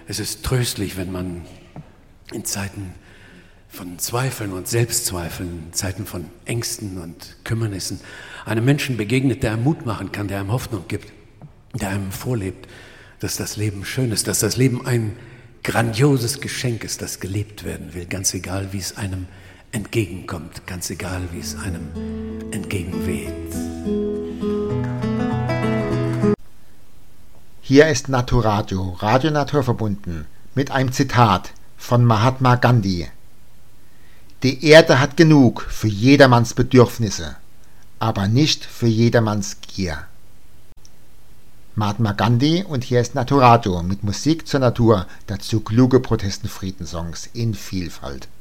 Es ist tröstlich, wenn man in Zeiten von Zweifeln und Selbstzweifeln, Zeiten von Ängsten und Kümmernissen, einem Menschen begegnet, der einem Mut machen kann, der einem Hoffnung gibt, der einem vorlebt, dass das Leben schön ist, dass das Leben ein grandioses Geschenk ist, das gelebt werden will, ganz egal, wie es einem entgegenkommt, ganz egal, wie es einem entgegenweht. Hier ist Naturadio, Radio Naturverbunden, mit einem Zitat von Mahatma Gandhi. Die Erde hat genug für jedermanns Bedürfnisse, aber nicht für jedermanns Gier. Mahatma Gandhi, und hier ist Naturadio mit Musik zur Natur, dazu kluge Protest- und Friedenssongs in Vielfalt.